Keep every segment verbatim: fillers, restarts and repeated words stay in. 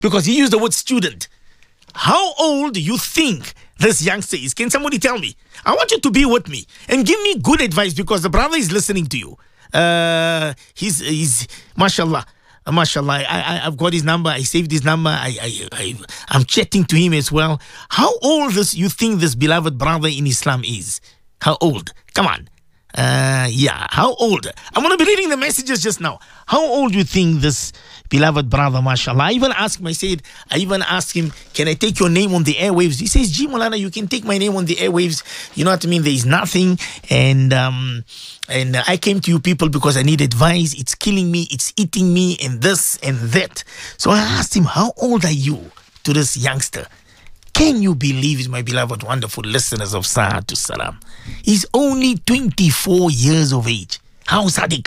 because he used the word student. How old do you think this youngster is? Can somebody tell me? I want you to be with me and give me good advice, because the brother is listening to you. Uh, he's, he's, mashallah, mashallah. I, I, I've got his number. I saved his number. I, I, I, I'm chatting to him as well. How old this you think this beloved brother in Islam is? How old? Come on. Uh, yeah, how old? I'm going to be reading the messages just now. How old do you think this beloved brother, mashallah? I even asked him, I said, I even asked him, can I take your name on the airwaves? He says, Gee, Maulana, you can take my name on the airwaves. You know what I mean? There is nothing. And um, and I came to you people because I need advice. It's killing me. It's eating me and this and that. So I asked him, how old are you to this youngster? Can you believe it, my beloved, wonderful listeners of Sahatu Salam? He's only twenty-four years of age. How, Sadiq?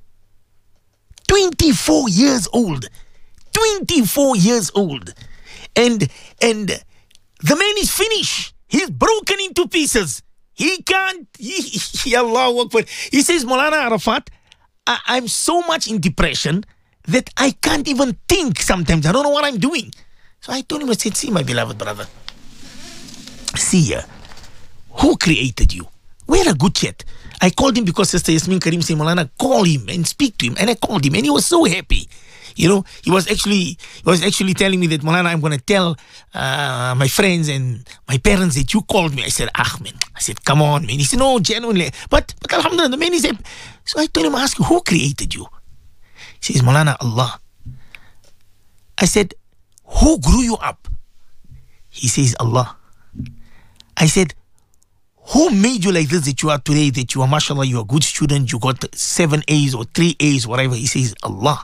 twenty-four years old. twenty-four years old. And, and the man is finished. He's broken into pieces. He can't, he, he, Allah Akbar. He says, Maulana Arafat, I, I'm so much in depression that I can't even think sometimes. I don't know what I'm doing. So I told him, I said, see, my beloved brother, see here, who created you? We had a good chat. I called him because Sister Yasmin Karim said, Maulana, call him and speak to him. And I called him and he was so happy. You know, he was actually he was actually telling me that, Maulana, I'm going to tell uh, my friends and my parents that you called me. I said, ah, man. I said, come on, man. He said, no, genuinely. But, but Alhamdulillah, the man is happy. So I told him, ask you, who created you? He says, Maulana, Allah. I said, who grew you up? He says, Allah. I said, who made you like this that you are today, that you are, mashallah, you are a good student, you got seven A's or three A's, whatever? He says, Allah.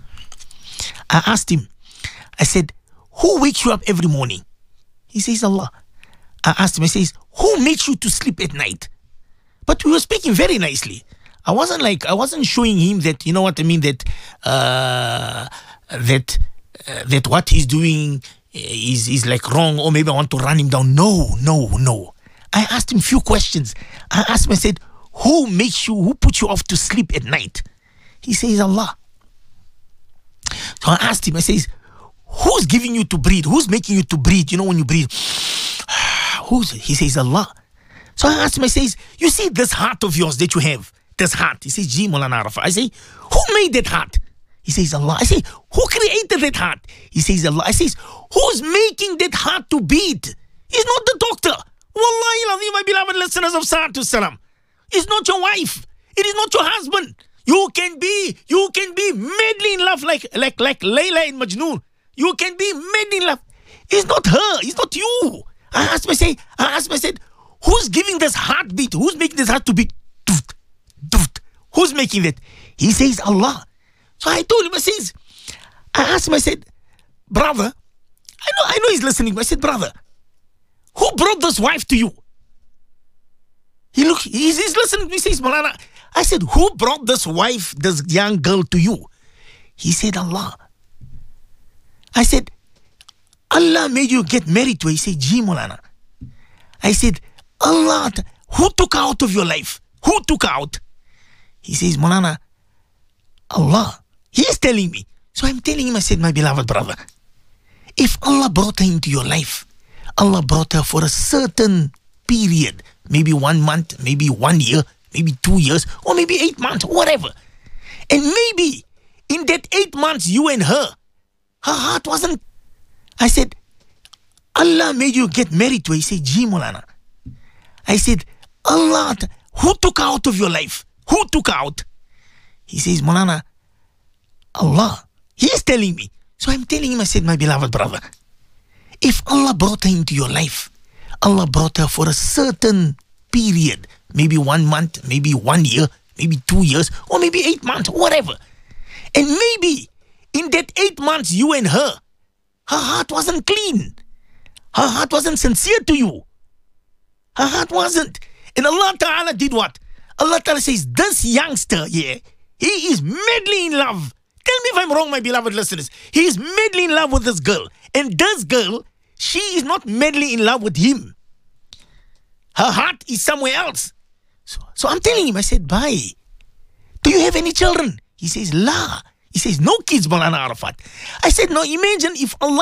I asked him, I said, who wakes you up every morning? He says, Allah. I asked him, I says, who makes you to sleep at night? But we were speaking very nicely. I wasn't like, I wasn't showing him that, you know what I mean, that, uh, that, Uh, that what he's doing is, is like wrong, or maybe I want to run him down. No, no, no. I asked him a few questions. I asked him, I said, who makes you, who puts you off to sleep at night? He says, Allah. So I asked him, I says, who's giving you to breathe? Who's making you to breathe? You know, when you breathe, who's, he says, Allah. So I asked him, I says, you see this heart of yours that you have, this heart? He says, Gee, Maulana Arafat. I say, who made that heart? He says, Allah. I say, who created that heart? He says, Allah. I says, who's making that heart to beat? It's not the doctor. Wallahi, my beloved listeners of Sahatu Salam. It's not your wife. It is not your husband. You can be, you can be madly in love like, like, like Layla in Majnoon. You can be madly in love. It's not her. It's not you. I asked myself, I asked myself, who's giving this heartbeat? Who's making this heart to beat? Who's making that? He says, Allah. So I told him, I says, I asked him, I said, brother, I know, I know he's listening. I said, brother, who brought this wife to you? He look, he's, he's listening. He says, Maulana. I said, who brought this wife, this young girl to you? He said, Allah. I said, Allah made you get married to her. He said, Gee, Maulana. I said, Allah, who took her out of your life? Who took her out? He says, Maulana, Allah. He is telling me. So I'm telling him, I said, my beloved brother, if Allah brought her into your life, Allah brought her for a certain period, maybe one month, maybe one year, maybe two years, or maybe eight months, whatever. And maybe in that eight months, you and her, her heart wasn't. I said, Allah made you get married to her. He said, Gee, Maulana. I said, Allah, who took her out of your life? Who took her out? He says, Maulana, Allah. He is telling me. So I'm telling him, I said, my beloved brother, if Allah brought her into your life, Allah brought her for a certain period, maybe one month, maybe one year, maybe two years, or maybe eight months, whatever. And maybe in that eight months, you and her, her heart wasn't clean. Her heart wasn't sincere to you. Her heart wasn't. And Allah Ta'ala did what? Allah Ta'ala says, this youngster here, he is madly in love. Tell me if I'm wrong, my beloved listeners. He is madly in love with this girl. And this girl, she is not madly in love with him. Her heart is somewhere else. So, so I'm telling him, I said, bye. Do you have any children? He says, La. He says, no kids, Maulana Arafat. I said, no, imagine if Allah